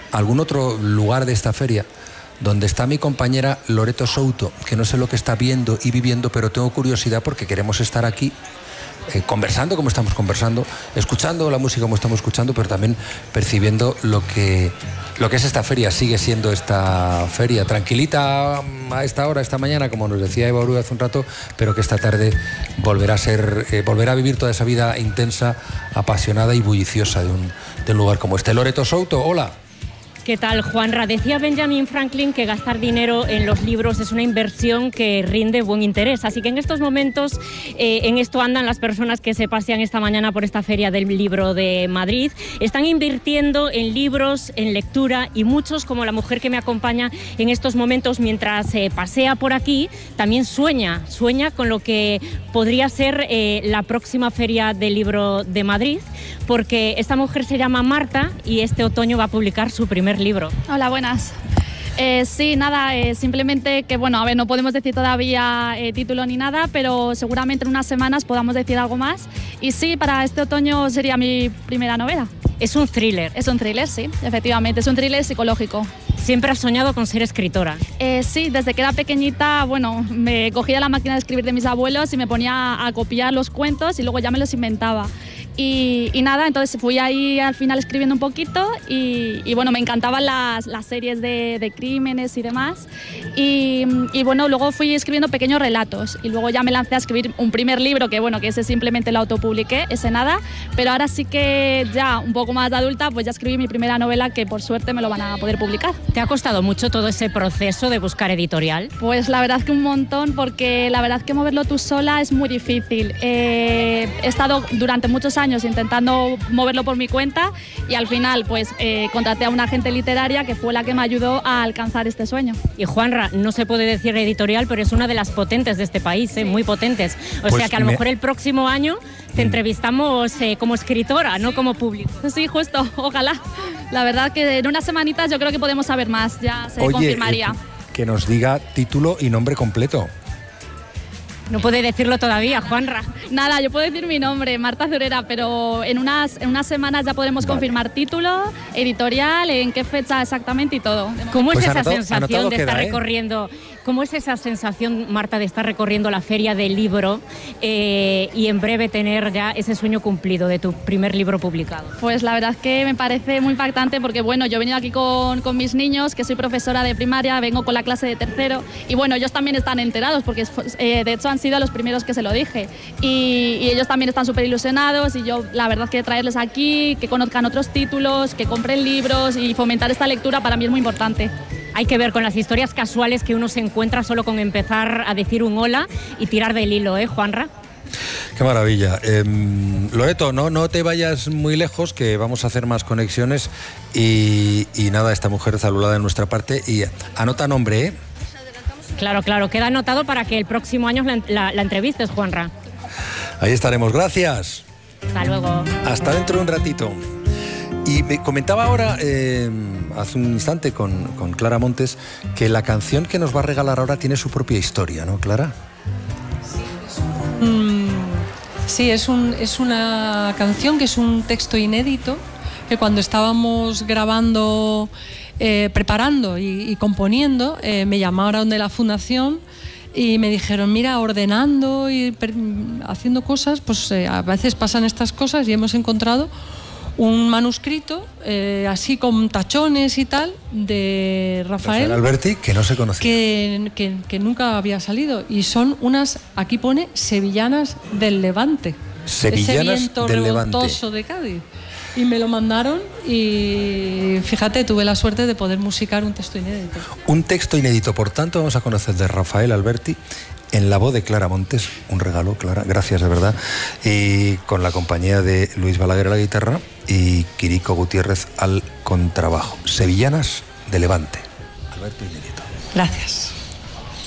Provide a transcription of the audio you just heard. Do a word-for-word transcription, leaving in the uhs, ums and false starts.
algún otro lugar de esta feria donde está mi compañera Loreto Souto, que no sé lo que está viendo y viviendo, pero tengo curiosidad porque queremos estar aquí eh, conversando como estamos conversando, escuchando la música como estamos escuchando, pero también percibiendo lo que, lo que es esta feria. Sigue siendo esta feria tranquilita a esta hora, esta mañana, como nos decía Eva Uru hace un rato, pero que esta tarde volverá a ser, eh, volverá a vivir toda esa vida intensa, apasionada y bulliciosa de un, de un lugar como este. Loreto Souto, hola. ¿Qué tal, Juanra? Decía Benjamin Franklin que gastar dinero en los libros es una inversión que rinde buen interés. Así que en estos momentos, eh, en esto andan las personas que se pasean esta mañana por esta Feria del Libro de Madrid. Están invirtiendo en libros, en lectura, y muchos, como la mujer que me acompaña en estos momentos mientras eh, pasea por aquí, también sueña, sueña con lo que podría ser eh, la próxima Feria del Libro de Madrid, porque esta mujer se llama Marta y este otoño va a publicar su primer libro. Hola, buenas. Eh, sí, nada, eh, simplemente que, bueno, a ver, no podemos decir todavía eh, título ni nada, pero seguramente en unas semanas podamos decir algo más. Y sí, para este otoño sería mi primera novela. Es un thriller. Es un thriller, sí, efectivamente, es un thriller psicológico. ¿Siempre has soñado con ser escritora? Eh, sí, desde que era pequeñita, bueno, me cogía la máquina de escribir de mis abuelos y me ponía a copiar los cuentos y luego ya me los inventaba. Y, y nada, entonces fui ahí al final escribiendo un poquito y, y bueno, me encantaban las, las series de, de crímenes y demás. Y, y bueno, luego fui escribiendo pequeños relatos y luego ya me lancé a escribir un primer libro que bueno, que ese simplemente lo autopubliqué, ese nada, pero ahora sí que ya un poco más de adulta, pues ya escribí mi primera novela que por suerte me lo van a poder publicar. ¿Te ha costado mucho todo ese proceso de buscar editorial? Pues la verdad que un montón, porque la verdad que moverlo tú sola es muy difícil. Eh, he estado durante muchos años intentando moverlo por mi cuenta y al final pues eh, contraté a una agente literaria que fue la que me ayudó a alcanzar este sueño. Y Juanra, no se puede decir editorial, pero es una de las potentes de este país, ¿eh? Muy potentes. O pues sea que a lo me... mejor el próximo año te entrevistamos eh, como escritora, no como público. Sí, justo, ojalá. La verdad que en unas semanitas yo creo que podemos saber más, ya se Oye, confirmaría. Eh, que nos diga título y nombre completo. No puede decirlo todavía, Juanra. Nada, yo puedo decir mi nombre, Marta Zurera, pero en unas, en unas semanas ya podremos vale. confirmar título, editorial, en qué fecha exactamente y todo. ¿Cómo pues es esa anotado, sensación de queda, estar ¿eh? recorriendo? ¿Cómo es esa sensación, Marta, de estar recorriendo la Feria del Libro eh, y en breve tener ya ese sueño cumplido de tu primer libro publicado? Pues la verdad es que me parece muy impactante porque, bueno, yo he venido aquí con, con mis niños, que soy profesora de primaria, vengo con la clase de tercero y, bueno, ellos también están enterados porque, eh, de hecho, han sido los primeros que se lo dije y, y ellos también están súper ilusionados y yo, la verdad, que traerles aquí, que conozcan otros títulos, que compren libros y fomentar esta lectura para mí es muy importante. Hay que ver con las historias casuales que uno se encuentra solo con empezar a decir un hola y tirar del hilo, ¿eh, Juanra? Qué maravilla. Eh, Loreto, no, no te vayas muy lejos, que vamos a hacer más conexiones y, y nada, esta mujer saludada de nuestra parte y anota nombre, ¿eh? Claro, claro, queda anotado para que el próximo año la, la, la entrevistes, Juanra. Ahí estaremos, gracias. Hasta luego. Hasta dentro de un ratito. Y me comentaba ahora, eh, hace un instante con, con Clara Montes, que la canción que nos va a regalar ahora tiene su propia historia, ¿no, Clara? Mm, sí, es, un, es una canción que es un texto inédito, que cuando estábamos grabando, eh, preparando y, y componiendo, eh, me llamaron de la fundación y me dijeron, mira, ordenando y per, haciendo cosas, pues eh, a veces pasan estas cosas y hemos encontrado un manuscrito, eh, así con tachones y tal, de Rafael, Rafael Alberti, que no se conocía. Que, que, que nunca había salido. Y son unas, aquí pone, sevillanas del Levante. Sevillanas ese viento del revoltoso Levante. de Cádiz. Y me lo mandaron y fíjate, tuve la suerte de poder musicar un texto inédito. Un texto inédito, por tanto, vamos a conocer de Rafael Alberti en la voz de Clara Montes, un regalo, Clara, gracias de verdad, y con la compañía de Luis Balaguer a la guitarra y Quirico Gutiérrez al contrabajo. Sevillanas de Levante. Alberto inédito. Gracias.